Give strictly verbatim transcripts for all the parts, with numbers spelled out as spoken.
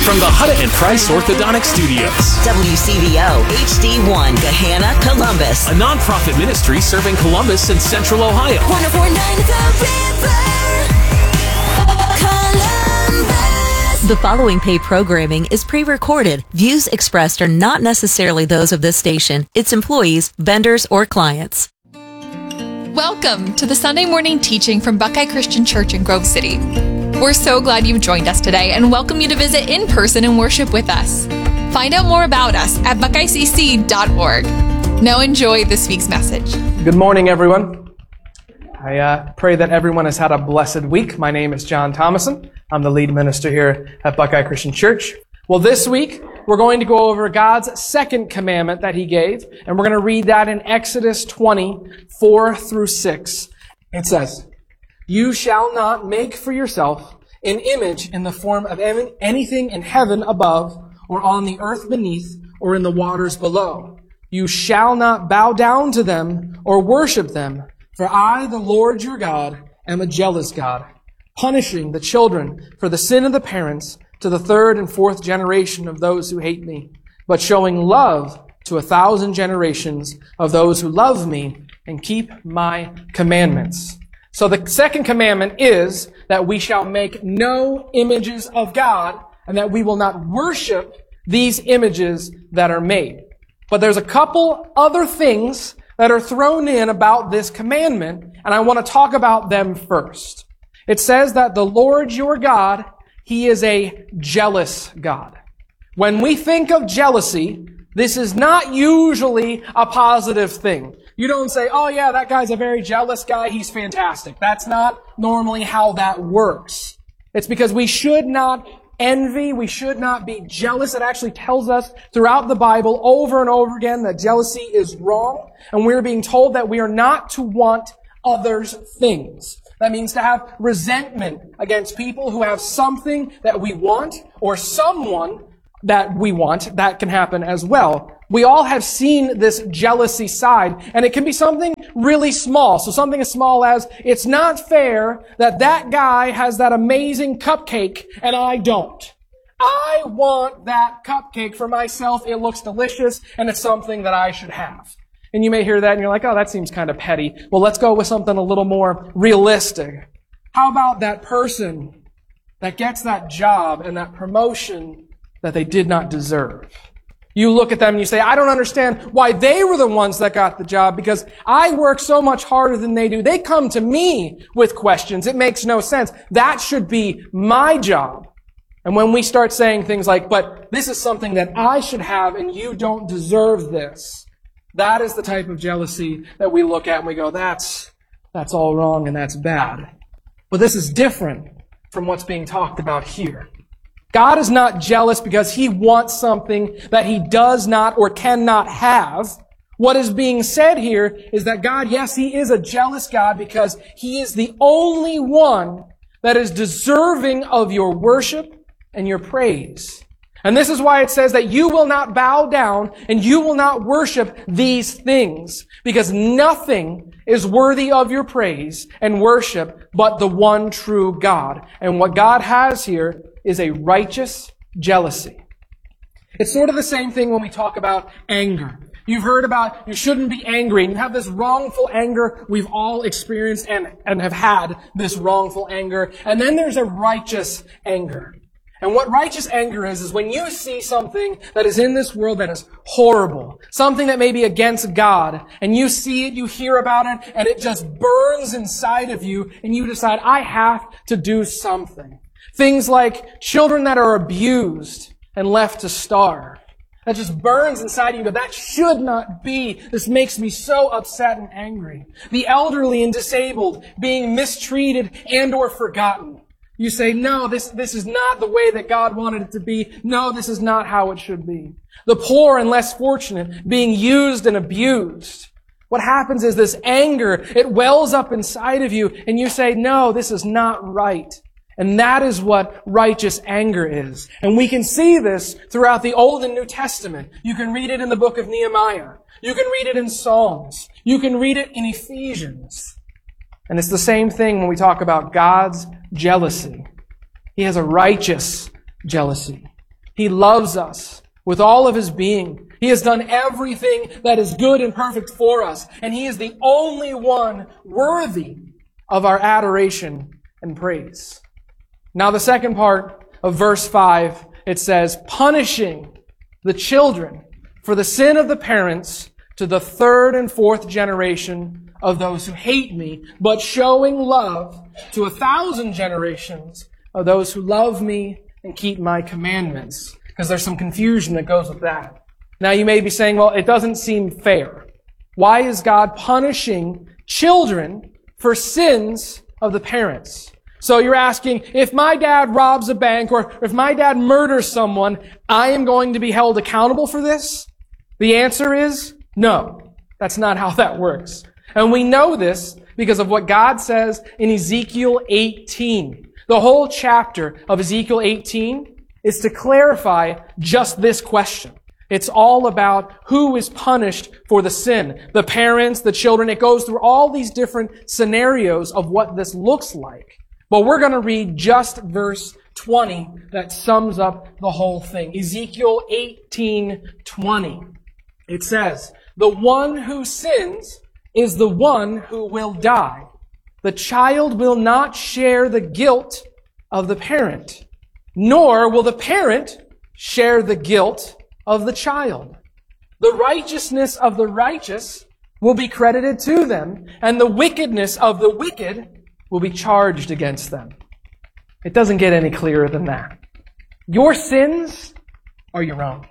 From the Hutta and Price Orthodontic Studios. W C V O H D one, Gahanna, Columbus. A nonprofit ministry serving Columbus and Central Ohio. one oh four point nine The River, Columbus. The following paid programming is pre-recorded. Views expressed are not necessarily those of this station, its employees, vendors, or clients. Welcome to the Sunday morning teaching from Buckeye Christian Church in Grove City. We're so glad you've joined us today and welcome you to visit in person and worship with us. Find out more about us at buckeye c c dot org. Now enjoy this week's message. Good morning, everyone. I uh, pray that everyone has had a blessed week. My name is John Thomason. I'm the lead minister here at Buckeye Christian Church. Well, this week, we're going to go over God's second commandment that He gave, and we're going to read that in Exodus twenty, four through six. It says, "You shall not make for yourself an image in the form of anything in heaven above, or on the earth beneath, or in the waters below. You shall not bow down to them or worship them, for I, the Lord your God, am a jealous God, punishing the children for the sin of the parents to the third and fourth generation of those who hate me, but showing love to a thousand generations of those who love me and keep my commandments." So the second commandment is that we shall make no images of God and that we will not worship these images that are made. But there's a couple other things that are thrown in about this commandment, and I want to talk about them first. It says that the Lord your God, He is a jealous God. When we think of jealousy, this is not usually a positive thing. You don't say, oh yeah, that guy's a very jealous guy, he's fantastic. That's not normally how that works. It's because we should not envy, we should not be jealous. It actually tells us throughout the Bible over and over again that jealousy is wrong, and we're being told that we are not to want others' things. That means to have resentment against people who have something that we want or someone that we want. That can happen as well. We all have seen this jealousy side, and it can be something really small. So something as small as, it's not fair that that guy has that amazing cupcake and I don't. I want that cupcake for myself. It looks delicious, and it's something that I should have. And you may hear that and you're like, oh, that seems kind of petty. Well, let's go with something a little more realistic. How about that person that gets that job and that promotion that they did not deserve? You look at them and you say, I don't understand why they were the ones that got the job because I work so much harder than they do. They come to me with questions. It makes no sense. That should be my job. And when we start saying things like, but this is something that I should have and you don't deserve this, that is the type of jealousy that we look at and we go, that's, that's all wrong and that's bad. But this is different from what's being talked about here. God is not jealous because He wants something that He does not or cannot have. What is being said here is that God, yes, He is a jealous God because He is the only one that is deserving of your worship and your praise. And this is why it says that you will not bow down and you will not worship these things, because nothing is worthy of your praise and worship but the one true God. And what God has here is a righteous jealousy. It's sort of the same thing when we talk about anger. You've heard about you shouldn't be angry, and you have this wrongful anger. We've all experienced and, and have had this wrongful anger. And then there's a righteous anger. And what righteous anger is, is when you see something that is in this world that is horrible, something that may be against God, and you see it, you hear about it, and it just burns inside of you, and you decide, I have to do something. Things like children that are abused and left to starve. That just burns inside you. But that should not be. This makes me so upset and angry. The elderly and disabled being mistreated and or forgotten. You say, no, this, this is not the way that God wanted it to be. No, this is not how it should be. The poor and less fortunate being used and abused. What happens is this anger, it wells up inside of you, and you say, no, this is not right. And that is what righteous anger is. And we can see this throughout the Old and New Testament. You can read it in the book of Nehemiah. You can read it in Psalms. You can read it in Ephesians. And it's the same thing when we talk about God's jealousy. He has a righteous jealousy. He loves us with all of His being. He has done everything that is good and perfect for us, and He is the only one worthy of our adoration and praise. Now, the second part of verse five, it says, punishing the children for the sin of the parents to the third and fourth generation of those who hate me, but showing love to a thousand generations of those who love me and keep my commandments. Because there's some confusion that goes with that. Now you may be saying, well, it doesn't seem fair. Why is God punishing children for sins of the parents? So you're asking, if my dad robs a bank or if my dad murders someone, I am going to be held accountable for this? The answer is no. That's not how that works. And we know this because of what God says in Ezekiel eighteen. The whole chapter of Ezekiel eighteen is to clarify just this question. It's all about who is punished for the sin. The parents, the children. It goes through all these different scenarios of what this looks like. But we're going to read just verse twenty that sums up the whole thing. Ezekiel eighteen twenty. It says, "The one who sins is the one who will die. The child will not share the guilt of the parent, nor will the parent share the guilt of the child. The righteousness of the righteous will be credited to them, and the wickedness of the wicked will be charged against them." It doesn't get any clearer than that. Your sins are your own.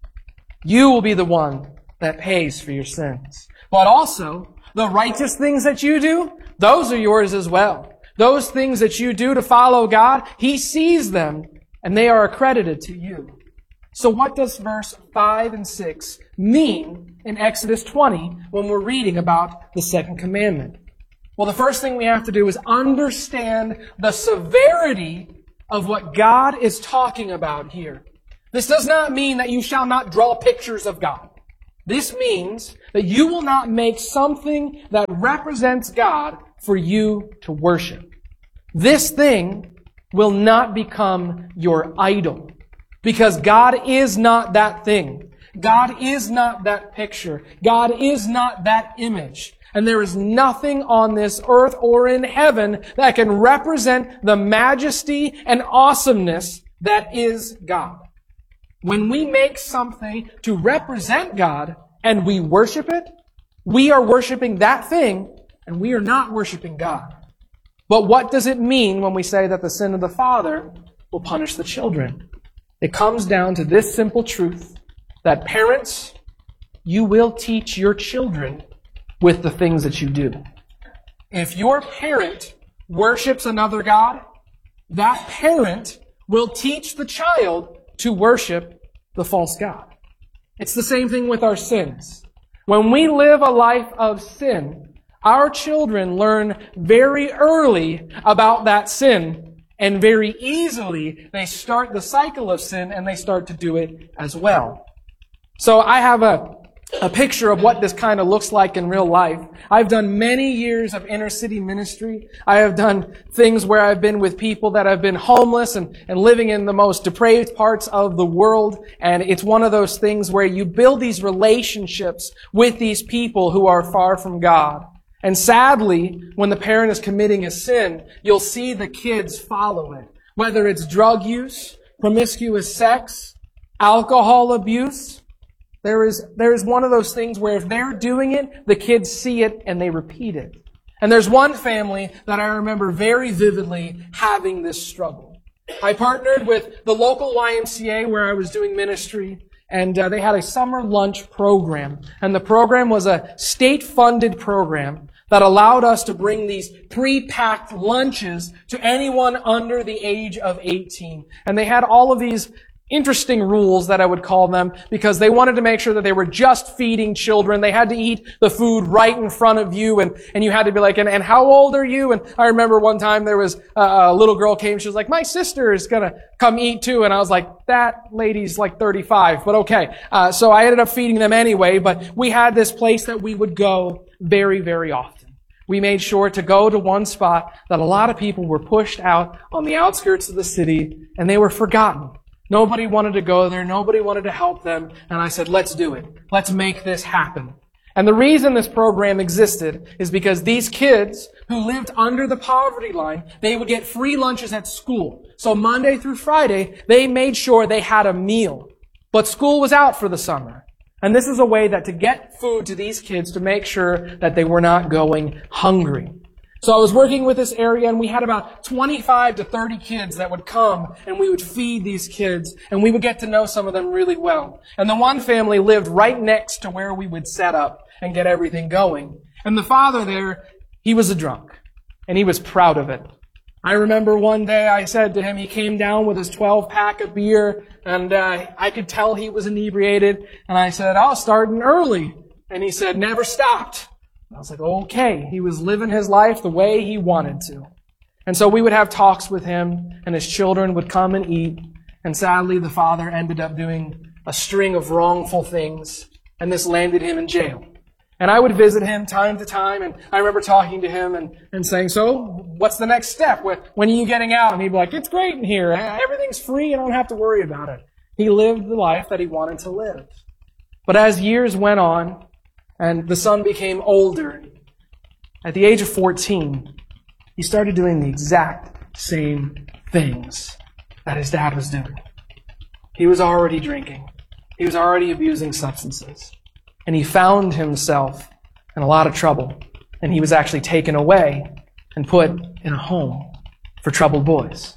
You will be the one that pays for your sins. But also, the righteous things that you do, those are yours as well. Those things that you do to follow God, He sees them, and they are accredited to you. So what does verse five and six mean in Exodus twenty when we're reading about the second commandment? Well, the first thing we have to do is understand the severity of what God is talking about here. This does not mean that you shall not draw pictures of God. This means that you will not make something that represents God for you to worship. This thing will not become your idol, because God is not that thing. God is not that picture. God is not that image. And there is nothing on this earth or in heaven that can represent the majesty and awesomeness that is God. When we make something to represent God and we worship it, we are worshiping that thing and we are not worshiping God. But what does it mean when we say that the sin of the father will punish the children? It comes down to this simple truth, that parents, you will teach your children with the things that you do. If your parent worships another god, that parent will teach the child to worship the false god. It's the same thing with our sins. When we live a life of sin, our children learn very early about that sin, and very easily they start the cycle of sin and they start to do it as well. So I have a A picture of what this kind of looks like in real life. I've done many years of inner city ministry. I have done things where I've been with people that have been homeless and, and living in the most depraved parts of the world. And it's one of those things where you build these relationships with these people who are far from God. And sadly, when the parent is committing a sin, you'll see the kids follow it. Whether it's drug use, promiscuous sex, alcohol abuse, There is, there is one of those things where if they're doing it, the kids see it and they repeat it. And there's one family that I remember very vividly having this struggle. I partnered with the local Y M C A where I was doing ministry, and uh, they had a summer lunch program. And the program was a state-funded program that allowed us to bring these pre-packed lunches to anyone under the age of eighteen. And they had all of these interesting rules, that I would call them, because they wanted to make sure that they were just feeding children. They had to eat the food right in front of you, and, and you had to be like, and, and how old are you? And I remember one time there was a, a little girl came, she was like, my sister is gonna come eat too. And I was like, that lady's like thirty-five, but okay. Uh, so I ended up feeding them anyway, but we had this place that we would go very, very often. We made sure to go to one spot that a lot of people were pushed out on the outskirts of the city, and they were forgotten. Nobody wanted to go there. Nobody wanted to help them. And I said, let's do it. Let's make this happen. And the reason this program existed is because these kids who lived under the poverty line, they would get free lunches at school. So Monday through Friday, they made sure they had a meal. But school was out for the summer. And this is a way that to get food to these kids to make sure that they were not going hungry. So I was working with this area, and we had about twenty-five to thirty kids that would come, and we would feed these kids, and we would get to know some of them really well. And the one family lived right next to where we would set up and get everything going. And the father there, he was a drunk, and he was proud of it. I remember one day I said to him, he came down with his twelve pack of beer, and uh, I could tell he was inebriated, and I said, I'll start early. And he said, never stopped. I was like, okay. He was living his life the way he wanted to. And so we would have talks with him, and his children would come and eat. And sadly, the father ended up doing a string of wrongful things, and this landed him in jail. And I would visit him time to time, and I remember talking to him and, and saying, so, what's the next step? When are you getting out? And he'd be like, it's great in here. Everything's free. I don't have to worry about it. He lived the life that he wanted to live. But as years went on, and the son became older, at the age of fourteen, he started doing the exact same things that his dad was doing. He was already drinking. He was already abusing substances. And he found himself in a lot of trouble. And he was actually taken away and put in a home for troubled boys.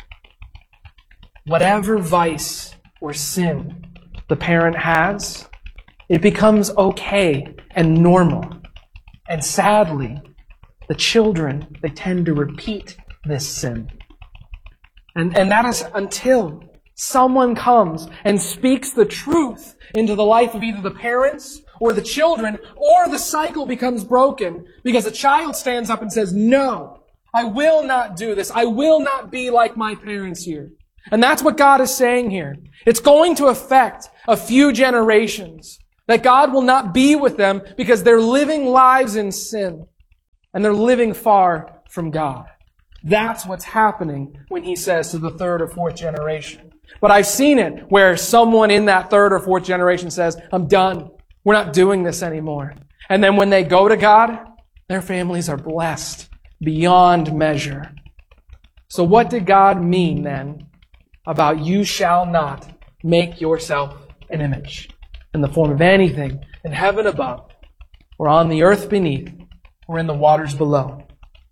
Whatever vice or sin the parent has, it becomes okay and normal. And sadly, the children, they tend to repeat this sin. And, and that is until someone comes and speaks the truth into the life of either the parents or the children, or the cycle becomes broken because a child stands up and says, no, I will not do this. I will not be like my parents here. And that's what God is saying here. It's going to affect a few generations. That God will not be with them because they're living lives in sin. And they're living far from God. That's what's happening when he says to the third or fourth generation. But I've seen it where someone in that third or fourth generation says, I'm done. We're not doing this anymore. And then when they go to God, their families are blessed beyond measure. So what did God mean then about you shall not make yourself an image in the form of anything in heaven above, or on the earth beneath, or in the waters below?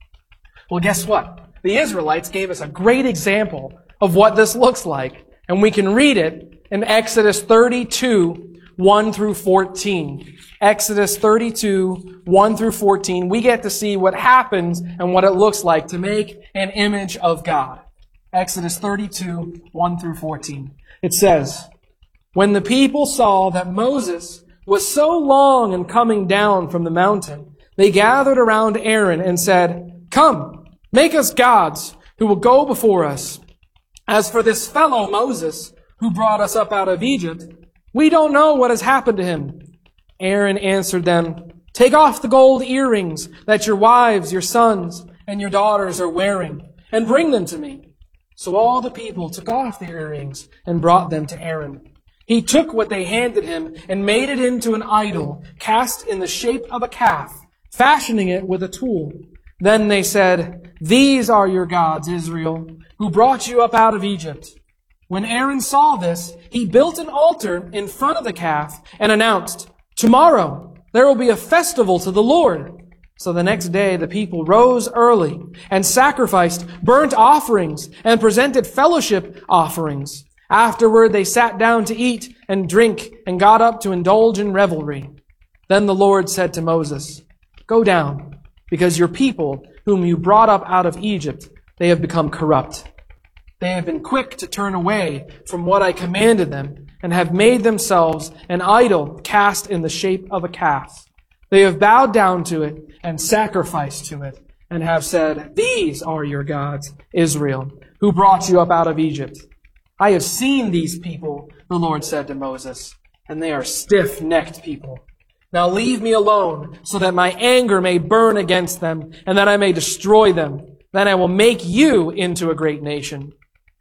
Well, guess what? The Israelites gave us a great example of what this looks like. And we can read it in Exodus thirty-two, one through fourteen. Exodus thirty-two, one through fourteen. We get to see what happens and what it looks like to make an image of God. Exodus thirty-two, one through fourteen. It says, when the people saw that Moses was so long in coming down from the mountain, they gathered around Aaron and said, come, make us gods who will go before us. As for this fellow Moses, who brought us up out of Egypt, we don't know what has happened to him. Aaron answered them, take off the gold earrings that your wives, your sons, and your daughters are wearing, and bring them to me. So all the people took off the earrings and brought them to Aaron. He took what they handed him and made it into an idol, cast in the shape of a calf, fashioning it with a tool. Then they said, these are your gods, Israel, who brought you up out of Egypt. When Aaron saw this, he built an altar in front of the calf and announced, tomorrow there will be a festival to the Lord. So the next day the people rose early and sacrificed burnt offerings and presented fellowship offerings. Afterward they sat down to eat and drink and got up to indulge in revelry. Then the Lord said to Moses, go down, because your people, whom you brought up out of Egypt, they have become corrupt. They have been quick to turn away from what I commanded them and have made themselves an idol cast in the shape of a calf. They have bowed down to it and sacrificed to it and have said, these are your gods, Israel, who brought you up out of Egypt. I have seen these people, the Lord said to Moses, and they are stiff-necked people. Now leave me alone so that my anger may burn against them and that I may destroy them. Then I will make you into a great nation.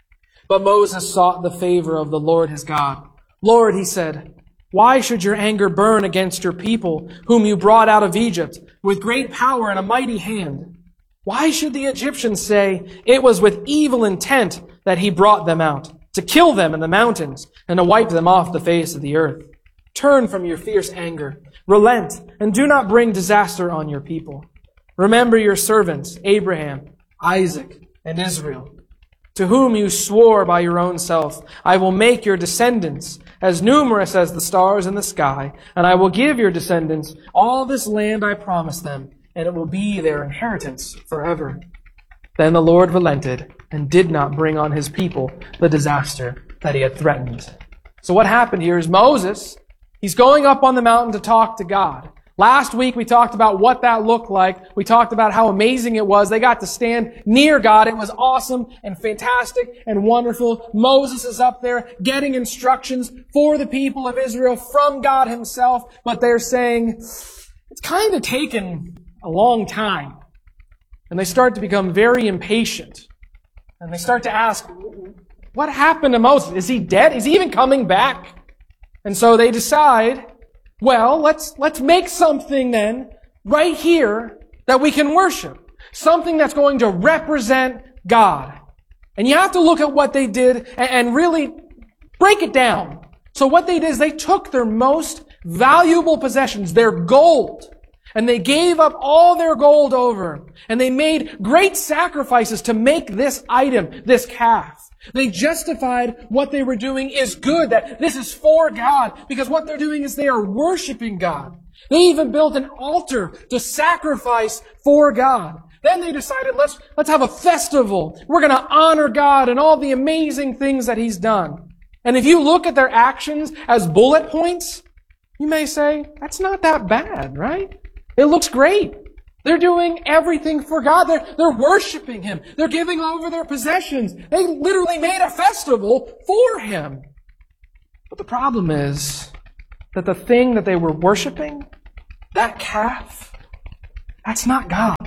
But Moses sought the favor of the Lord his God. Lord, he said, why should your anger burn against your people, whom you brought out of Egypt, with great power and a mighty hand? Why should the Egyptians say, it was with evil intent that he brought them out, to kill them in the mountains, and to wipe them off the face of the earth? Turn from your fierce anger, relent, and do not bring disaster on your people. Remember your servants, Abraham, Isaac, and Israel, to whom you swore by your own self, I will make your descendants as numerous as the stars in the sky, and I will give your descendants all this land I promised them, and it will be their inheritance forever. Then the Lord relented and did not bring on his people the disaster that he had threatened. So what happened here is Moses, he's going up on the mountain to talk to God. Last week we talked about what that looked like. We talked about how amazing it was. They got to stand near God. It was awesome and fantastic and wonderful. Moses is up there getting instructions for the people of Israel from God himself, but they're saying, it's kind of taken a long time. And they start to become very impatient. And they start to ask, what happened to Moses? Is he dead? Is he even coming back? And so they decide, well, let's, let's make something then right here that we can worship. Something that's going to represent God. And you have to look at what they did and, and really break it down. So what they did is they took their most valuable possessions, their gold, and they gave up all their gold over. And they made great sacrifices to make this item, this calf. They justified what they were doing is good, that this is for God, because what they're doing is they are worshiping God. They even built an altar to sacrifice for God. Then they decided, let's, let's have a festival. We're going to honor God and all the amazing things that He's done. And if you look at their actions as bullet points, you may say, that's not that bad, right? It looks great. They're doing everything for God. They're, they're worshiping Him. They're giving over their possessions. They literally made a festival for Him. But the problem is that the thing that they were worshiping, that calf, that's not God.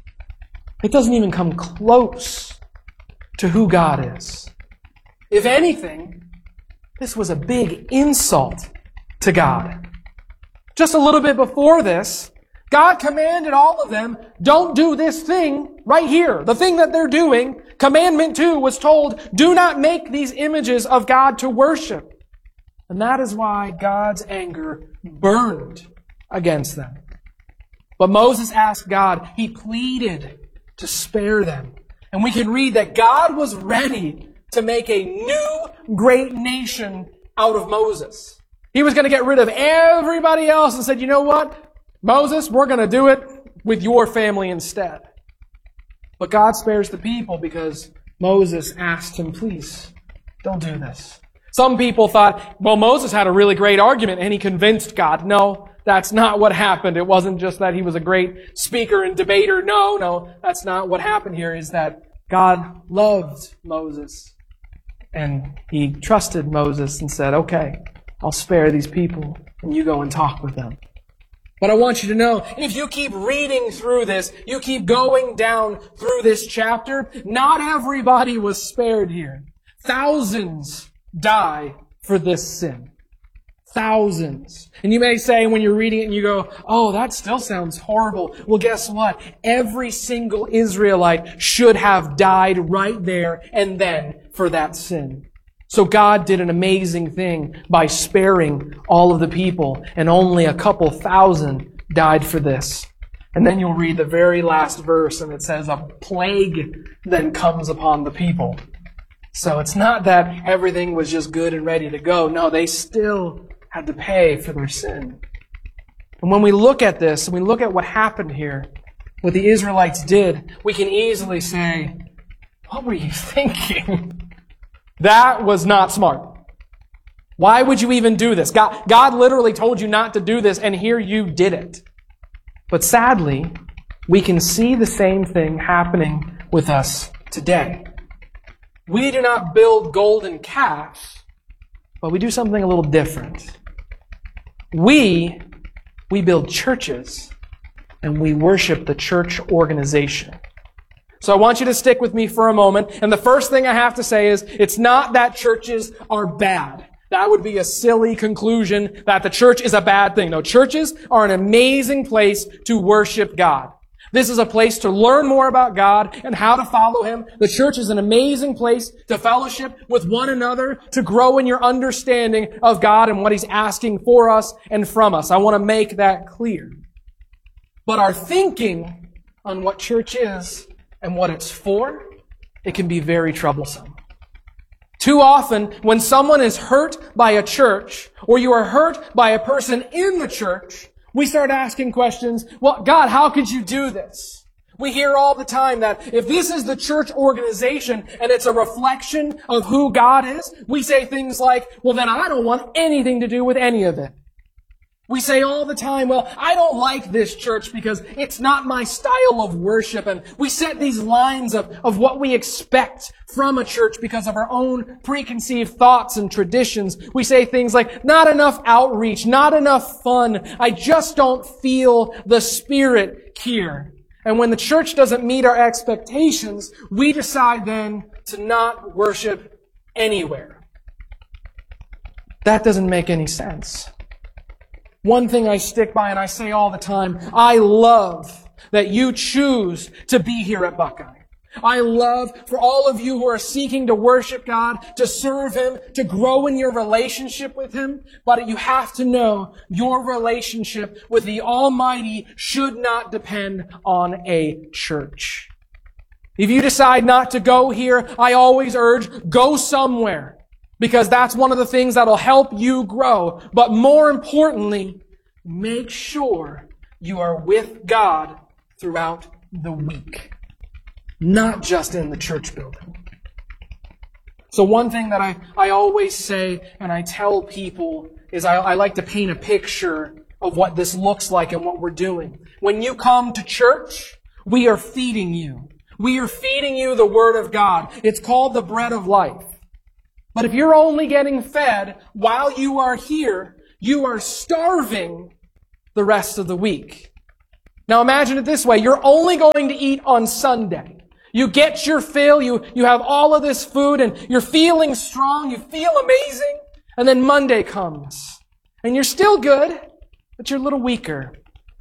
It doesn't even come close to who God is. If anything, this was a big insult to God. Just a little bit before this, God commanded all of them, don't do this thing right here. The thing that they're doing, commandment two was told, do not make these images of God to worship. And that is why God's anger burned against them. But Moses asked God, he pleaded to spare them. And we can read that God was ready to make a new great nation out of Moses. He was going to get rid of everybody else and said, you know what? Moses, we're going to do it with your family instead. But God spares the people because Moses asked him, please, don't do this. Some people thought, well, Moses had a really great argument and he convinced God. No, that's not what happened. It wasn't just that he was a great speaker and debater. No, no, that's not what happened here. Is that God loved Moses and He trusted Moses and said, okay, I'll spare these people and you go and talk with them. But I want you to know, if you keep reading through this, you keep going down through this chapter, not everybody was spared here. Thousands die for this sin. Thousands. And you may say when you're reading it and you go, oh, that still sounds horrible. Well, guess what? Every single Israelite should have died right there and then for that sin. So God did an amazing thing by sparing all of the people, and only a couple thousand died for this. And then you'll read the very last verse, and it says, a plague then comes upon the people. So it's not that everything was just good and ready to go. No, they still had to pay for their sin. And when we look at this, and we look at what happened here, what the Israelites did, we can easily say, what were you thinking? That was not smart. Why would you even do this? God, God literally told you not to do this, and here you did it. But sadly, we can see the same thing happening with us today. We do not build golden calves, but we do something a little different. We, we build churches, and we worship the church organization. So I want you to stick with me for a moment. And the first thing I have to say is, it's not that churches are bad. That would be a silly conclusion that the church is a bad thing. No, churches are an amazing place to worship God. This is a place to learn more about God and how to follow Him. The church is an amazing place to fellowship with one another, to grow in your understanding of God and what He's asking for us and from us. I want to make that clear. But our thinking on what church is and what it's for, it can be very troublesome. Too often, when someone is hurt by a church, or you are hurt by a person in the church, we start asking questions, well, God, how could you do this? We hear all the time that if this is the church organization and it's a reflection of who God is, we say things like, well, then I don't want anything to do with any of it. We say all the time, well, I don't like this church because it's not my style of worship. And we set these lines of, of what we expect from a church because of our own preconceived thoughts and traditions. We say things like, not enough outreach, not enough fun. I just don't feel the Spirit here. And when the church doesn't meet our expectations, we decide then to not worship anywhere. That doesn't make any sense. One thing I stick by and I say all the time, I love that you choose to be here at Buckeye. I love for all of you who are seeking to worship God, to serve Him, to grow in your relationship with Him. But you have to know your relationship with the Almighty should not depend on a church. If you decide not to go here, I always urge, go somewhere. Because that's one of the things that'll help you grow. But more importantly, make sure you are with God throughout the week. Not just in the church building. So one thing that I, I always say and I tell people is I, I like to paint a picture of what this looks like and what we're doing. When you come to church, we are feeding you. We are feeding you the Word of God. It's called the bread of life. But if you're only getting fed while you are here, you are starving the rest of the week. Now imagine it this way. You're only going to eat on Sunday. You get your fill, you, you have all of this food, and you're feeling strong, you feel amazing, and then Monday comes. And you're still good, but you're a little weaker.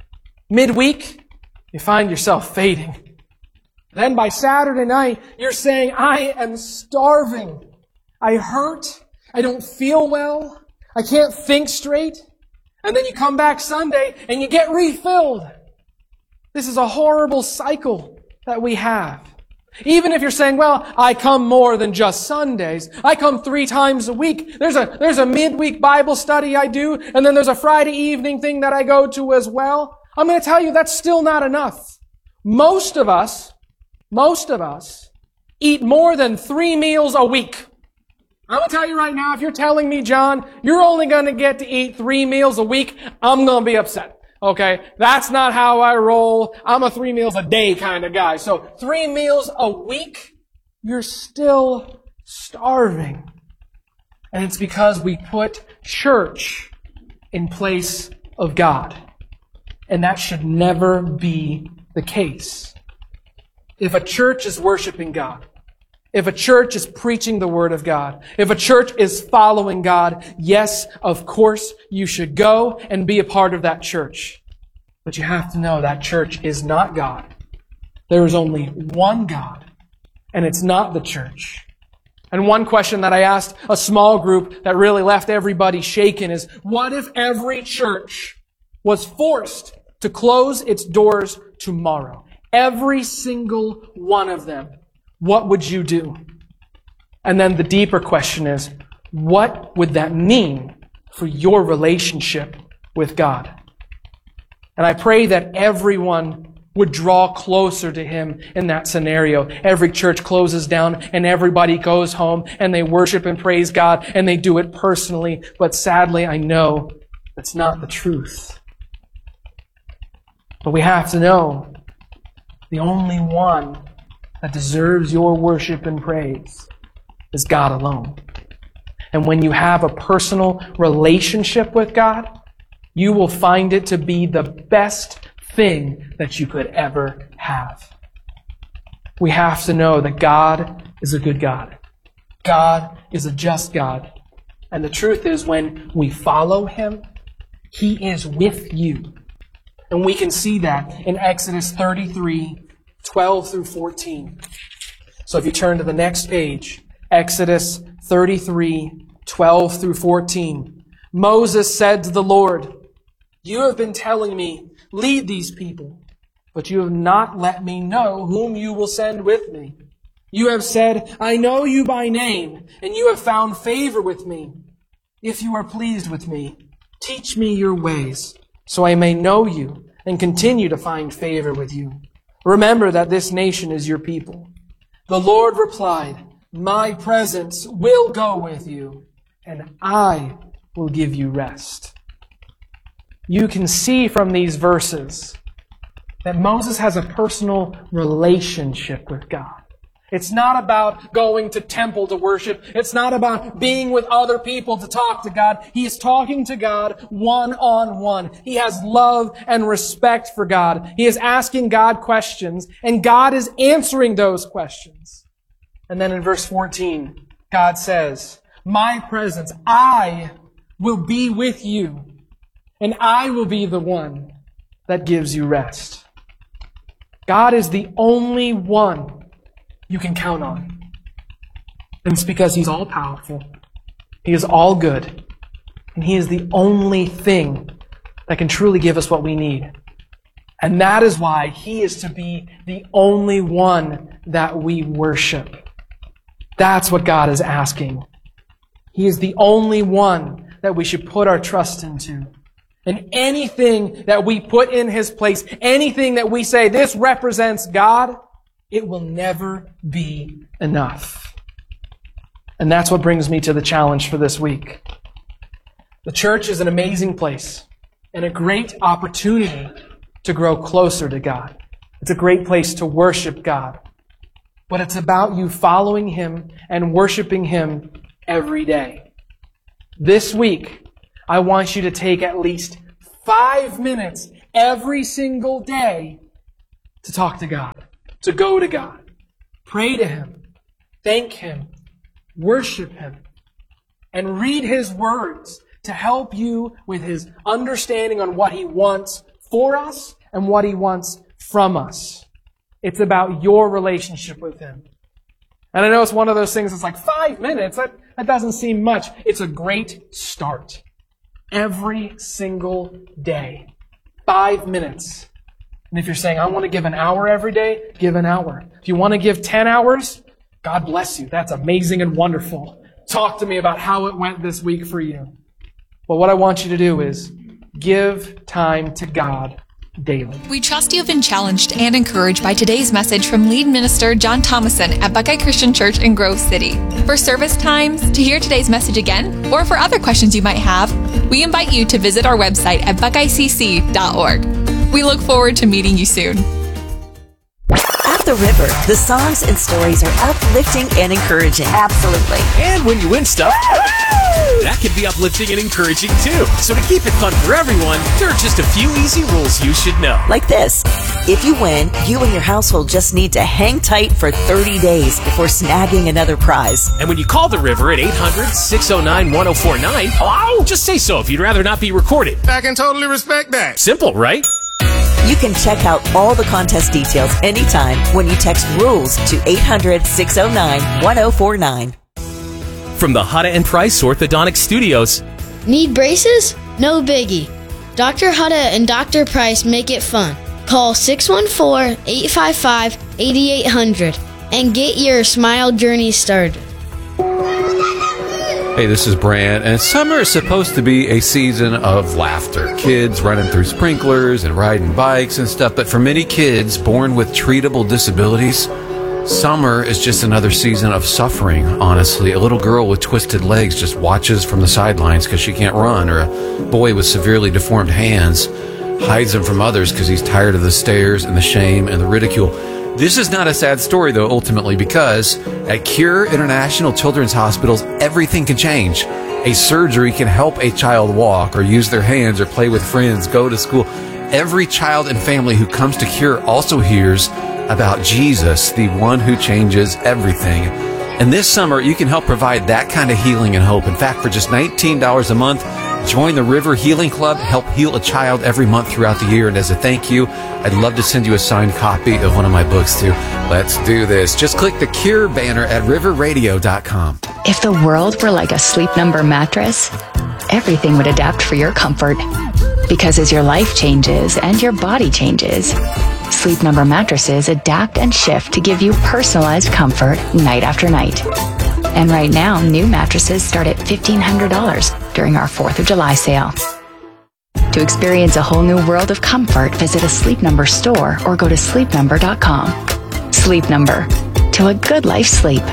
Midweek, you find yourself fading. Then by Saturday night, you're saying, I am starving. I hurt. I don't feel well. I can't think straight. And then you come back Sunday and you get refilled. This is a horrible cycle that we have. Even if you're saying, well, I come more than just Sundays. I come three times a week. There's a, there's a midweek Bible study I do, and then there's a Friday evening thing that I go to as well. I'm going to tell you that's still not enough. Most of us, most of us eat more than three meals a week. I'm going to tell you right now, if you're telling me, John, you're only going to get to eat three meals a week, I'm going to be upset. Okay? That's not how I roll. I'm a three meals a day kind of guy. So three meals a week, you're still starving. And it's because we put church in place of God. And that should never be the case. If a church is worshiping God, if a church is preaching the Word of God, if a church is following God, yes, of course, you should go and be a part of that church. But you have to know that church is not God. There is only one God, and it's not the church. And one question that I asked a small group that really left everybody shaken is, what if every church was forced to close its doors tomorrow? Every single one of them. What would you do? And then the deeper question is, what would that mean for your relationship with God? And I pray that everyone would draw closer to Him in that scenario. Every church closes down and everybody goes home and they worship and praise God and they do it personally. But sadly, I know that's not the truth. But we have to know the only one that deserves your worship and praise is God alone. And when you have a personal relationship with God, you will find it to be the best thing that you could ever have. we have to know that God is a good God. God is a just God. And the truth is, when we follow Him, He is with you. And we can see that in Exodus thirty-three, twelve through fourteen. So if you turn to the next page, Exodus thirty-three, twelve through fourteen. Moses said to the Lord, "You have been telling me, lead these people, but you have not let me know whom you will send with me. You have said, I know you by name, and you have found favor with me. If you are pleased with me, teach me your ways, so I may know you and continue to find favor with you. Remember that this nation is your people." The Lord replied, "My presence will go with you, and I will give you rest." You can see from these verses that Moses has a personal relationship with God. It's not about going to temple to worship. It's not about being with other people to talk to God. He is talking to God one-on-one. He has love and respect for God. He is asking God questions, and God is answering those questions. And then in verse fourteen, God says, "My presence, I will be with you, and I will be the one that gives you rest." God is the only one you can count on. And it's because He's all-powerful. He is all good. And He is the only thing that can truly give us what we need. And that is why He is to be the only one that we worship. That's what God is asking. He is the only one that we should put our trust into. And anything that we put in His place, anything that we say, this represents God, it will never be enough. And that's what brings me to the challenge for this week. The church is an amazing place and a great opportunity to grow closer to God. It's a great place to worship God. But it's about you following Him and worshiping Him every day. This week, I want you to take at least five minutes every single day to talk to God, to go to God, pray to Him, thank Him, worship Him, and read His words to help you with His understanding on what He wants for us and what He wants from us. It's about your relationship with Him. And I know it's one of those things that's like, five minutes, that, that doesn't seem much. It's a great start. Every single day. Five minutes. And if you're saying, I want to give an hour every day, give an hour. If you want to give ten hours, God bless you. That's amazing and wonderful. Talk to me about how it went this week for you. But what I want you to do is give time to God daily. We trust you have been challenged and encouraged by today's message from lead minister John Thomason at Buckeye Christian Church in Grove City. For service times, to hear today's message again, or for other questions you might have, we invite you to visit our website at buckeye c c dot org. We look forward to meeting you soon. At the River, the songs and stories are uplifting and encouraging. Absolutely. And when you win stuff, that can be uplifting and encouraging too. So to keep it fun for everyone, there are just a few easy rules you should know. Like this. If you win, you and your household just need to hang tight for thirty days before snagging another prize. And when you call the River at eight hundred, six oh nine, one oh four nine, hello, just say so if you'd rather not be recorded. I can totally respect that. Simple, right? You can check out all the contest details anytime when you text RULES to eight hundred, six oh nine, one oh four nine. From the Hutta and Price Orthodontic Studios. Need braces? No biggie. Doctor Hutta and Doctor Price make it fun. Call six one four, eight five five, eight eight hundred and get your smile journey started. Hey, this is Brand, and summer is supposed to be a season of laughter. Kids running through sprinklers and riding bikes and stuff, but for many kids born with treatable disabilities, summer is just another season of suffering, honestly. A little girl with twisted legs just watches from the sidelines because she can't run, or a boy with severely deformed hands hides them from others because he's tired of the stares and the shame and the ridicule. This is not a sad story, though, ultimately, because at Cure International Children's Hospitals, everything can change. A surgery can help a child walk or use their hands or play with friends, go to school. Every child and family who comes to Cure also hears about Jesus, the one who changes everything. And this summer, you can help provide that kind of healing and hope. In fact, for just nineteen dollars a month, join the River Healing Club, help heal a child every month throughout the year. And as a thank you, I'd love to send you a signed copy of one of my books, too. Let's do this. Just click the Cure banner at river radio dot com. If the world were like a Sleep Number mattress, everything would adapt for your comfort. Because as your life changes and your body changes, Sleep Number mattresses adapt and shift to give you personalized comfort night after night. And right now, new mattresses start at fifteen hundred dollars during our fourth of July sale. To experience a whole new world of comfort, visit a Sleep Number store or go to sleep number dot com. Sleep Number. To a good life sleep.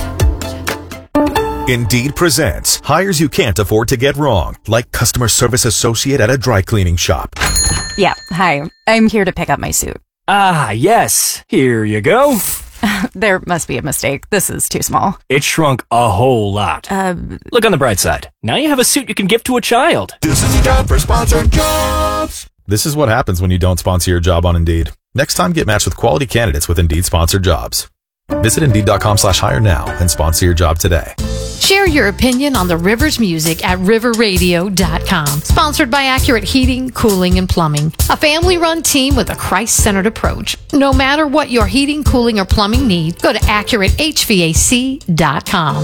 Indeed presents hires you can't afford to get wrong, like customer service associate at a dry cleaning shop. Yeah, hi. I'm here to pick up my suit. Ah, yes. Here you go. There must be a mistake. This is too small. It shrunk a whole lot. Uh, Look on the bright side. Now you have a suit you can give to a child. This is time for sponsored jobs. This is what happens when you don't sponsor your job on Indeed. Next time, get matched with quality candidates with Indeed sponsored jobs. Visit Indeed.com slash hire now and sponsor your job today. Share your opinion on the Rivers music at river radio dot com. Sponsored by Accurate Heating, Cooling, and Plumbing. A family-run team with a Christ-centered approach. No matter what your heating, cooling, or plumbing need, go to accurate h v a c dot com.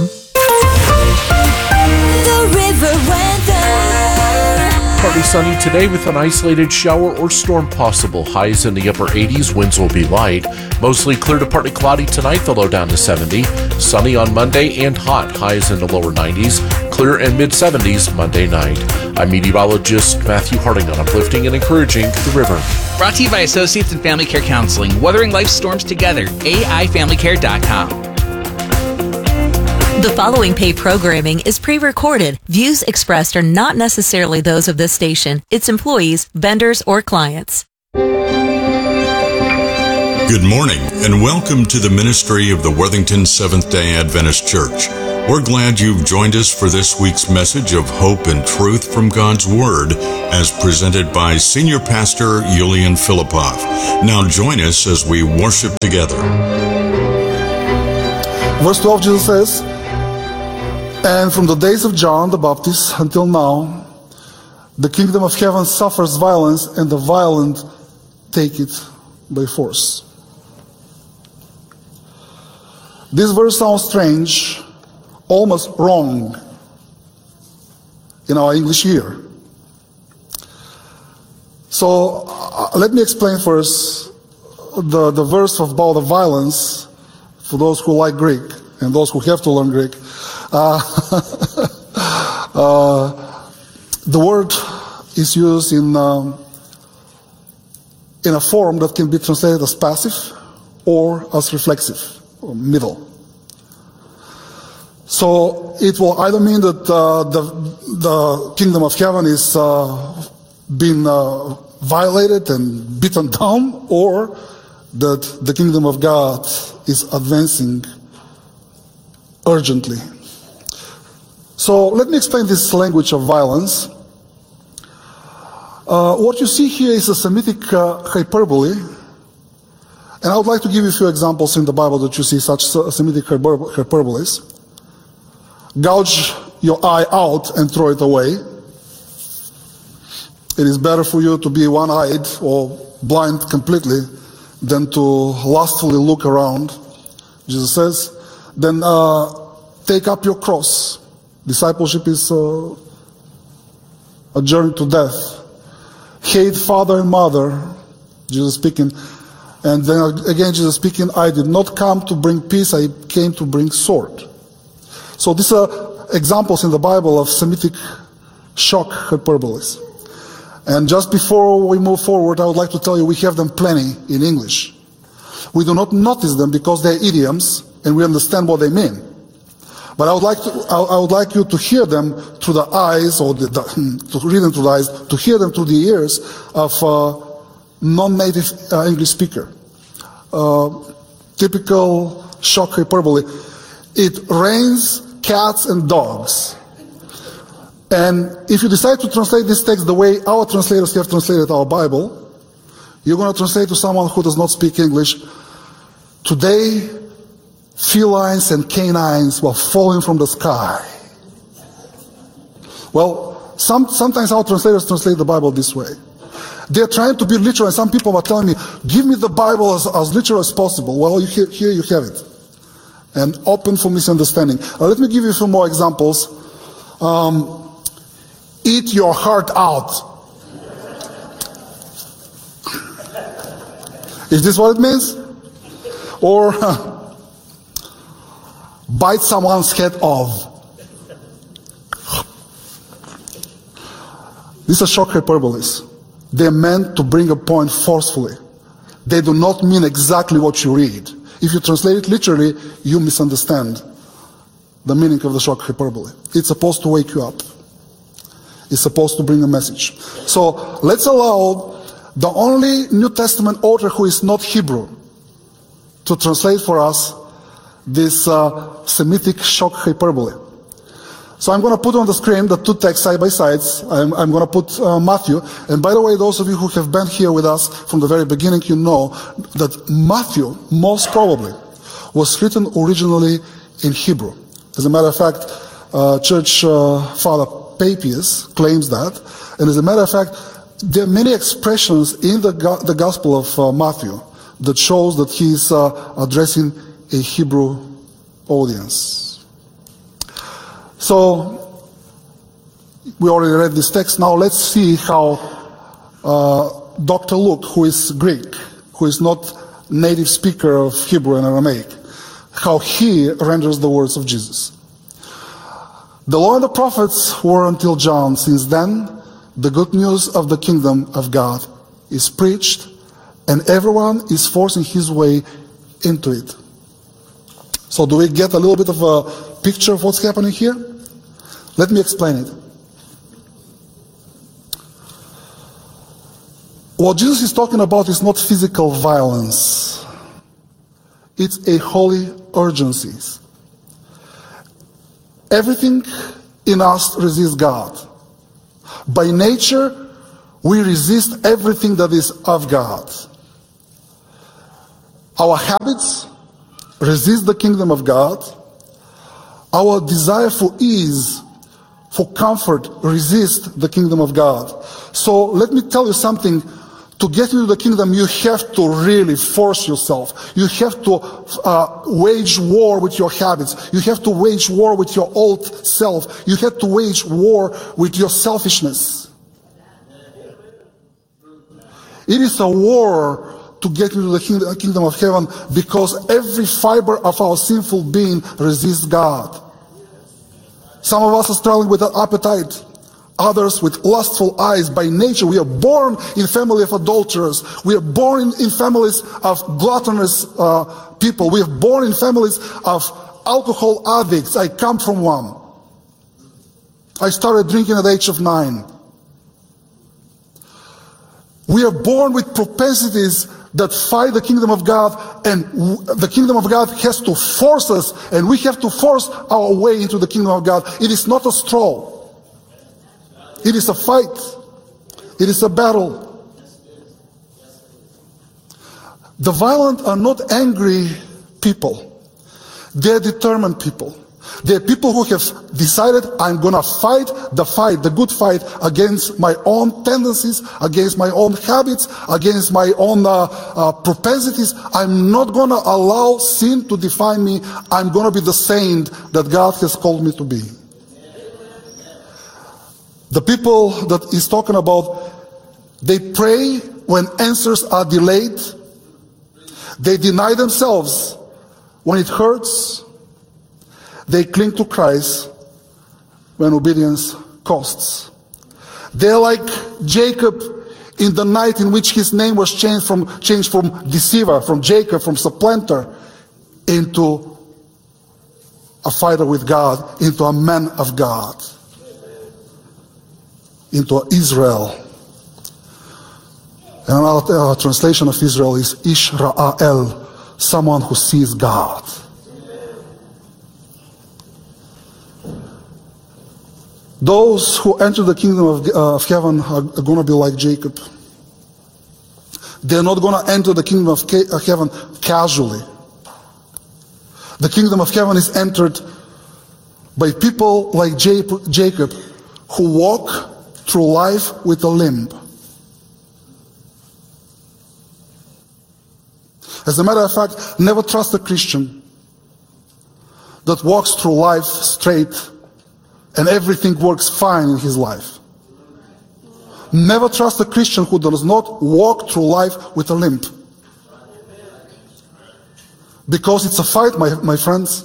The River Weather. Partly sunny today with an isolated shower or storm possible. Highs in the upper eighties, winds will be light. Mostly clear to partly cloudy tonight, the low down to seventy. Sunny on Monday and hot, highs in the lower nineties. Clear and mid seventies Monday night. I'm meteorologist Matthew Harding on Uplifting and Encouraging the River. Brought to you by Associates in Family Care Counseling, weathering life's storms together. A I family care dot com. The following paid programming is pre-recorded. Views expressed are not necessarily those of this station, its employees, vendors, or clients. Good morning, and welcome to the ministry of the Worthington Seventh-day Adventist Church. We're glad you've joined us for this week's message of hope and truth from God's Word, as presented by Senior Pastor Yulian Filipov. Now join us as we worship together. Verse twelve, Jesus says, "And from the days of John the Baptist until now, the kingdom of heaven suffers violence, and the violent take it by force." This verse sounds strange, almost wrong in our English ear. So uh, let me explain first the, the verse about the violence for those who like Greek and those who have to learn Greek. Uh, uh, the word is used in um, in a form that can be translated as passive or as reflexive, or middle. So it will either mean that uh, the the kingdom of heaven is uh, being uh, violated and beaten down, or that the kingdom of God is advancing urgently. So let me explain this language of violence. Uh, what you see here is a Semitic uh, hyperbole, and I would like to give you a few examples in the Bible that you see such Semitic hyper- hyperboles. Gouge your eye out and throw it away. It is better for you to be one-eyed or blind completely than to lustfully look around, Jesus says. Then uh, take up your cross. Discipleship is uh, a journey to death. Hate father and mother, Jesus speaking. And then again, Jesus speaking, "I did not come to bring peace, I came to bring sword." So these are examples in the Bible of Semitic shock hyperboles. And just before we move forward, I would like to tell you we have them plenty in English. We do not notice them because they're idioms and we understand what they mean. But I would like to, I would like you to hear them through the eyes, or the, the, to read them through the eyes, to hear them through the ears of a non-native uh, English speaker. Uh, typical shock hyperbole. It rains cats and dogs. And if you decide to translate this text the way our translators have translated our Bible, you're going to translate to someone who does not speak English, Today, felines and canines were falling from the sky. Well, some, sometimes our translators translate the Bible this way. They're trying to be literal, and some people are telling me, give me the Bible as, as literal as possible. Well, you, here, here you have it. And open for misunderstanding. Uh, let me give you a few more examples. Um, eat your heart out. Is this what it means? Or uh, bite someone's head off. These are shock hyperboles. They're meant to bring a point forcefully. They do not mean exactly what you read. If you translate it literally, you misunderstand the meaning of the shock hyperbole. It's supposed to wake you up. It's supposed to bring a message. So let's allow the only New Testament author who is not Hebrew to translate for us this uh, Semitic shock hyperbole. So I'm going to put on the screen the two texts side by side. I'm, I'm going to put uh, Matthew. And by the way, those of you who have been here with us from the very beginning, you know that Matthew, most probably, was written originally in Hebrew. As a matter of fact, uh, Church uh, Father Papias claims that. And as a matter of fact, there are many expressions in the, go the Gospel of uh, Matthew that shows that he's uh, addressing a Hebrew audience. So, we already read this text. Now let's see how uh, Doctor Luke, who is Greek, who is not native speaker of Hebrew and Aramaic, how he renders the words of Jesus. The law and the prophets were until John. Since then, the good news of the kingdom of God is preached, and everyone is forcing his way into it. So do we get a little bit of a picture of what's happening here? Let me explain it. What Jesus is talking about is not physical violence. It's a holy urgency. Everything in us resists God. By nature, we resist everything that is of God. Our habits resist the kingdom of God. Our desire for ease, for comfort, resist the kingdom of God. So let me tell you something. To get into the kingdom, you have to really force yourself. You have to uh, wage war with your habits. You have to wage war with your old self. You have to wage war with your selfishness. It is a war to get into the kingdom of heaven because every fiber of our sinful being resists God. Some of us are struggling with an appetite. Others with lustful eyes. By nature, we are born in family of adulterers. We are born in, in families of gluttonous uh, people. We are born in families of alcohol addicts. I come from one. I started drinking at the age of nine. We are born with propensities that fight the kingdom of God, and the kingdom of God has to force us, and we have to force our way into the kingdom of God. It is not a stroll. It is a fight. It is a battle. The violent are not angry people. They're determined people. They're people who have decided, I'm going to fight the fight, the good fight, against my own tendencies, against my own habits, against my own uh, uh, propensities. I'm not going to allow sin to define me. I'm going to be the saint that God has called me to be. The people that he's talking about, they pray when answers are delayed. They deny themselves when it hurts. They cling to Christ when obedience costs. They're like Jacob in the night in which his name was changed from, changed from deceiver, from Jacob, from supplanter, into a fighter with God, into a man of God, into Israel. And another uh, translation of Israel is Ish Ra'el, someone who sees God. Those who enter the kingdom of, uh, of heaven are, are going to be like Jacob. They're not going to enter the kingdom of ca heaven casually. The kingdom of heaven is entered by people like Jacob who walk through life with a limp. As a matter of fact, never trust a Christian that walks through life straight and everything works fine in his life. Never trust a Christian who does not walk through life with a limp. Because it's a fight, my, my friends.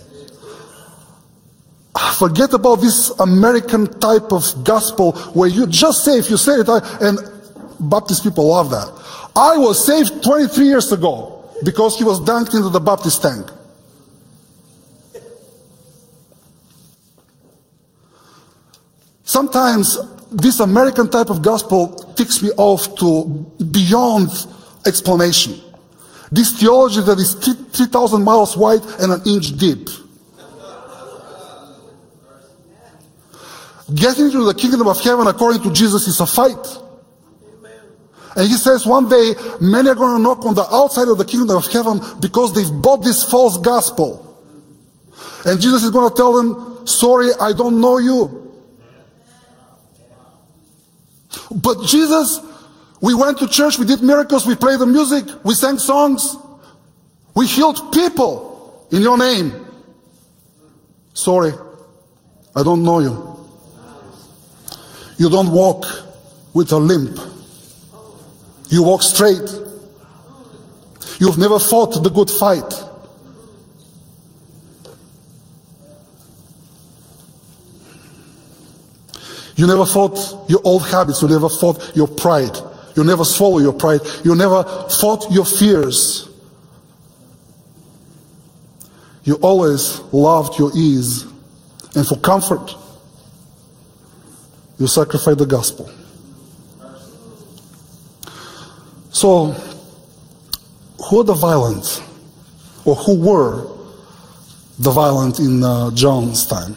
Forget about this American type of gospel where you just say, if you say it, and Baptist people love that. I was saved twenty-three years ago because he was dunked into the Baptist tank. Sometimes this American type of gospel ticks me off to beyond explanation. This theology that is three thousand miles wide and an inch deep. Getting into the kingdom of heaven according to Jesus is a fight. And he says one day, many are going to knock on the outside of the kingdom of heaven because they've bought this false gospel. And Jesus is going to tell them, sorry, I don't know you. But Jesus, we went to church, we did miracles, we played the music, we sang songs, we healed people in your name. Sorry, I don't know you. You don't walk with a limp. You walk straight. You've never fought the good fight. You never fought your old habits. You never fought your pride. You never swallowed your pride. You never fought your fears. You always loved your ease. And for comfort, you sacrificed the gospel. So, who are the violent? Or who were the violent in uh, John's time?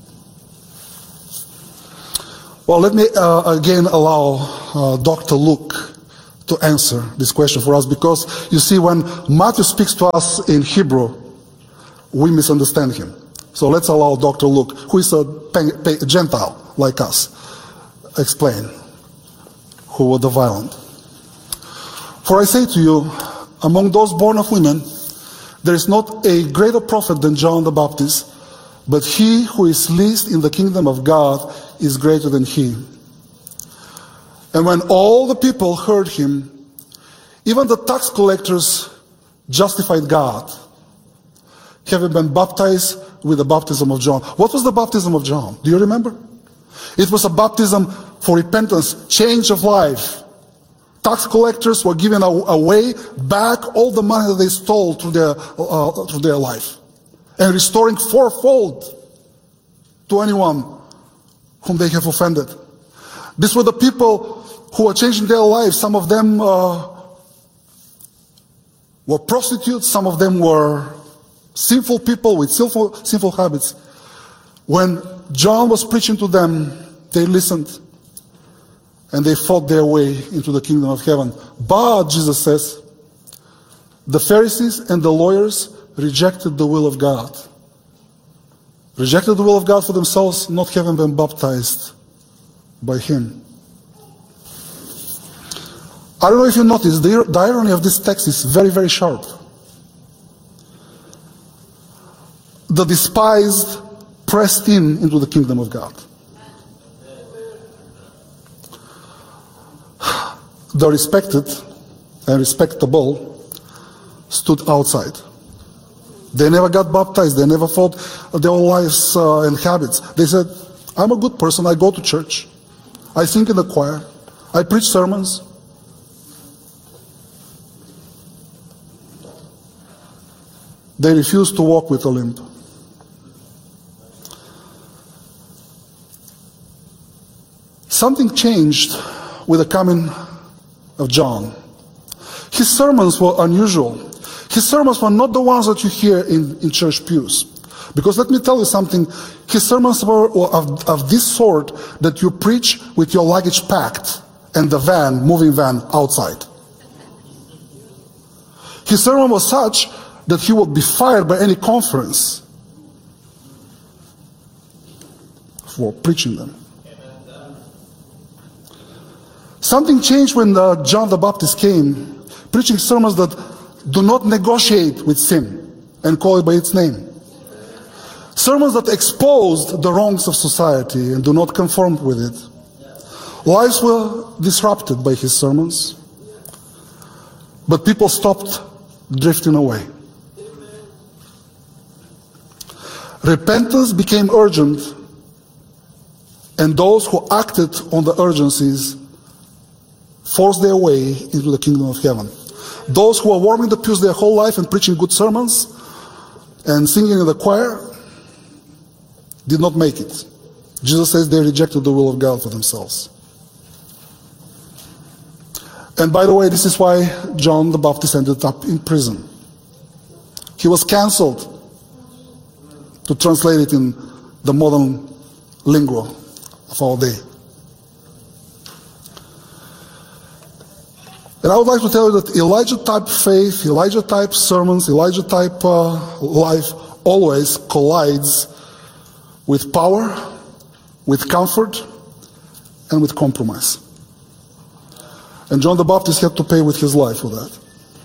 Well, let me uh, again allow uh, Doctor Luke to answer this question for us, because you see, when Matthew speaks to us in Hebrew, we misunderstand him. So let's allow Doctor Luke, who is a Gentile like us, explain who were the violent. For I say to you, among those born of women, there is not a greater prophet than John the Baptist, but he who is least in the kingdom of God is greater than he. And when all the people heard him, even the tax collectors justified God, having been baptized with the baptism of John. What was the baptism of John? Do you remember? It was a baptism for repentance, change of life. Tax collectors were giving away back all the money that they stole through their, uh, through their life, and restoring fourfold to anyone whom they have offended. These were the people who were changing their lives. Some of them uh, were prostitutes, some of them were sinful people with sinful, sinful habits. When John was preaching to them, they listened, and they fought their way into the kingdom of heaven. But, Jesus says, the Pharisees and the lawyers rejected the will of God. Rejected the will of God for themselves, not having been baptized by Him. I don't know if you noticed, the, the irony of this text is very, very sharp. The despised pressed in into the kingdom of God. The respected and respectable stood outside. They never got baptized. They never fought their own lives uh, and habits. They said, I'm a good person. I go to church. I sing in the choir. I preach sermons. They refused to walk with a limp. Something changed with the coming of John. His sermons were unusual. His sermons were not the ones that you hear in, in church pews. Because let me tell you something, his sermons were of, of this sort that you preach with your luggage packed and the van, moving van, outside. His sermon was such that he would be fired by any conference for preaching them. Something changed when uh, John the Baptist came, preaching sermons that do not negotiate with sin and call it by its name. Sermons that exposed the wrongs of society and do not conform with it. Lives were disrupted by his sermons, but people stopped drifting away. Repentance became urgent, and those who acted on the urgencies forced their way into the kingdom of heaven. Those who were warming the pews their whole life and preaching good sermons and singing in the choir did not make it. Jesus says they rejected the will of God for themselves. And by the way, this is why John the Baptist ended up in prison. He was cancelled, to translate it in the modern lingo of our day. And I would like to tell you that Elijah-type faith, Elijah-type sermons, Elijah-type uh, life always collides with power, with comfort, and with compromise. And John the Baptist had to pay with his life for that.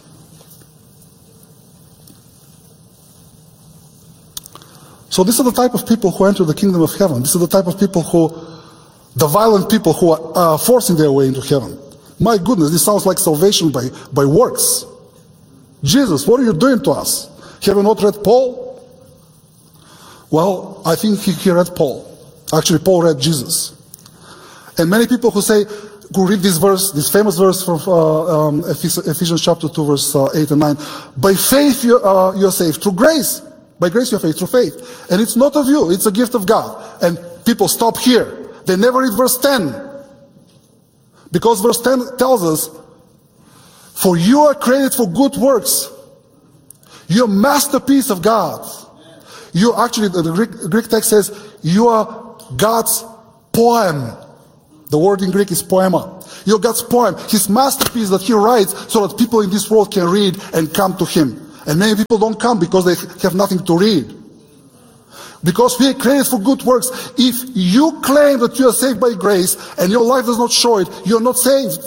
So these are the type of people who enter the kingdom of heaven. These are the type of people who, the violent people who are uh, forcing their way into heaven. My goodness, this sounds like salvation by, by works. Jesus, what are you doing to us? Have you not read Paul? Well, I think he, he read Paul. Actually, Paul read Jesus. And many people who say, who read this verse, this famous verse from uh, um, Ephesians chapter two, verse uh, eight and nine. By faith you, uh, you are saved, through grace. By grace you are saved, through faith. And it's not of you, it's a gift of God. And people stop here. They never read verse ten. Because verse ten tells us, for you are created for good works. You're a masterpiece of God. You actually, the Greek, Greek text says, you are God's poem. The word in Greek is poema. You're God's poem, His masterpiece that He writes so that people in this world can read and come to Him. And many people don't come because they have nothing to read. Because we are created for good works. If you claim that you are saved by grace and your life does not show it, you are not saved.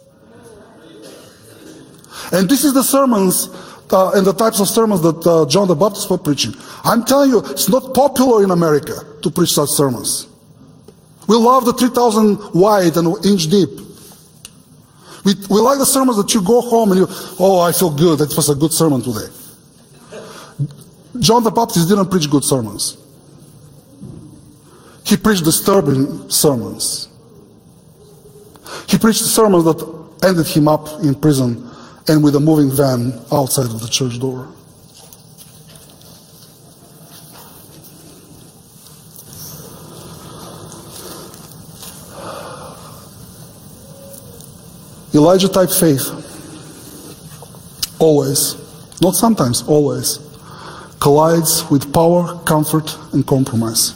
And this is the sermons uh, and the types of sermons that uh, John the Baptist was preaching. I'm telling you, it's not popular in America to preach such sermons. We love the three thousand wide and inch deep. We, we like the sermons that you go home and you, oh, I feel good, that was a good sermon today. John the Baptist didn't preach good sermons. He preached disturbing sermons. He preached sermons that ended him up in prison and with a moving van outside of the church door. Elijah-type faith, always, not sometimes, always, collides with power, comfort, and compromise.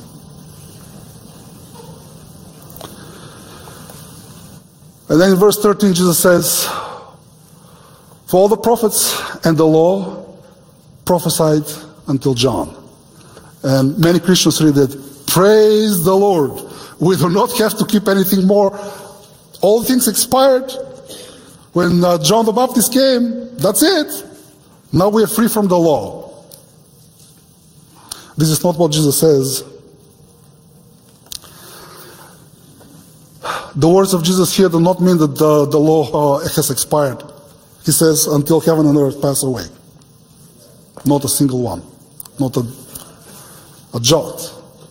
And then in verse thirteen, Jesus says, for all the prophets and the law prophesied until John. And many Christians read it, praise the Lord. We do not have to keep anything more. All things expired. When uh, John the Baptist came, that's it. Now we are free from the law. This is not what Jesus says. The words of Jesus here do not mean that the, the law uh, has expired. He says, until heaven and earth pass away. Not a single one. Not a, a jot.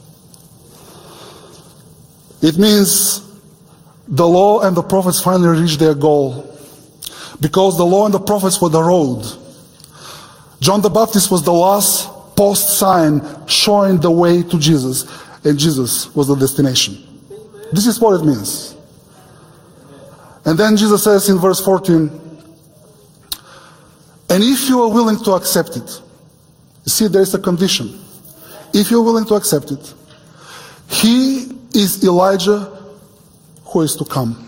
It means the law and the prophets finally reached their goal. Because the law and the prophets were the road. John the Baptist was the last post sign showing the way to Jesus. And Jesus was the destination. This is what it means. And then Jesus says in verse fourteen, and if you are willing to accept it, you see there is a condition. If you are willing to accept it, he is Elijah who is to come.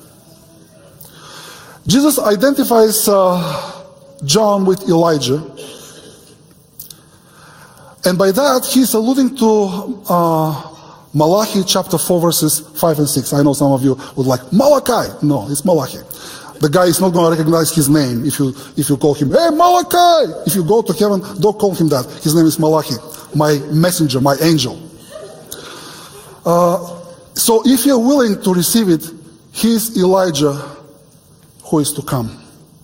Jesus identifies uh, John with Elijah And by that, he's alluding to uh, Malachi chapter four, verses five and six. I know some of you would like, Malachi. No, it's Malachi. The guy is not going to recognize his name if you if you call him, hey, Malachi! If you go to heaven, don't call him that. His name is Malachi, my messenger, my angel. Uh, so if you're willing to receive it, he's Elijah who is to come.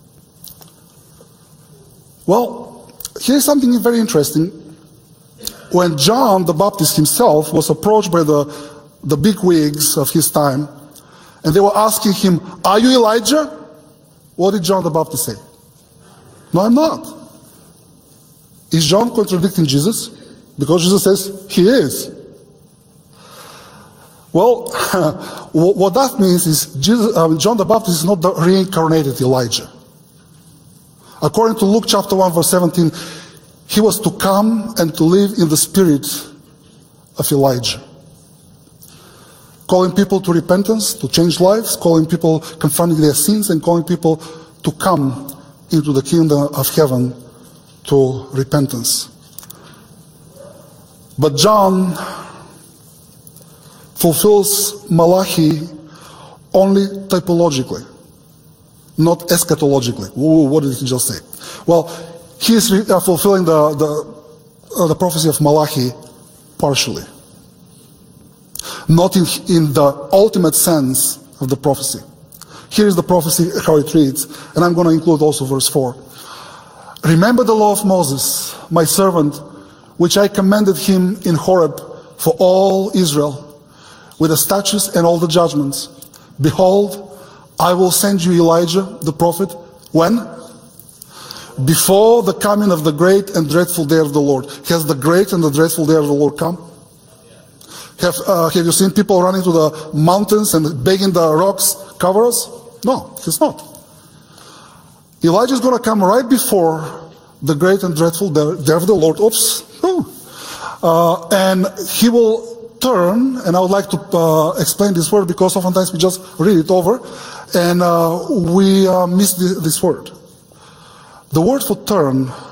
Well, here's something very interesting. When John the Baptist himself was approached by the, the big wigs of his time, and they were asking him, are you Elijah? What did John the Baptist say? No, I'm not. Is John contradicting Jesus? Because Jesus says he is. Well, what that means is Jesus, uh, John the Baptist is not the reincarnated Elijah. According to Luke chapter one, verse seventeen, he was to come and to live in the spirit of Elijah. Calling people to repentance, to change lives, calling people, confronting their sins, and calling people to come into the kingdom of heaven to repentance. But John fulfills Malachi only typologically, not eschatologically. Ooh, what did he just say? Well, he is uh, fulfilling the, the, uh, the prophecy of Malachi partially. Not in, in the ultimate sense of the prophecy. Here is the prophecy, how it reads, and I'm going to include also verse four. Remember the law of Moses, my servant, which I commanded him in Horeb for all Israel, with the statutes and all the judgments. Behold, I will send you Elijah, the prophet, when? Before the coming of the great and dreadful day of the Lord. Has the great and the dreadful day of the Lord come? Have, uh, have you seen people running to the mountains and begging the rocks, cover us? No, it's not. Elijah is going to come right before the great and dreadful day of the Lord. Oops. Uh, and he will turn, and I would like to uh, explain this word because oftentimes we just read it over and uh, we uh, miss the, this word. The word for turn